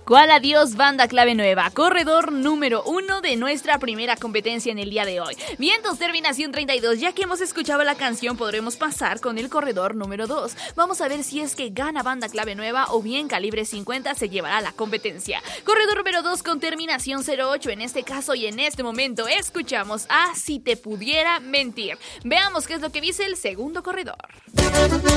¿Cuál adiós, banda clave nueva? Corredor número 1 de nuestra primera competencia en el día de hoy. Vientos, terminación 32. Ya que hemos escuchado la canción, podremos pasar con el corredor número 2. Vamos a ver si es que gana banda clave nueva o bien calibre 50 se llevará la competencia. Corredor número 2 con terminación 08. En este caso y en este momento escuchamos a Si te pudiera mentir. Veamos qué es lo que dice el segundo corredor.